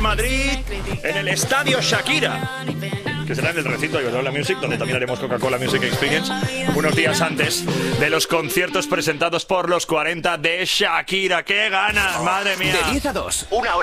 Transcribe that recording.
Madrid, en el Estadio Shakira, que será en el recinto de Iberdrola Music, donde también haremos Coca-Cola Music Experience, unos días antes de los conciertos presentados por los 40 de Shakira. ¡Qué ganas, madre mía! De 10 a 2, una hora.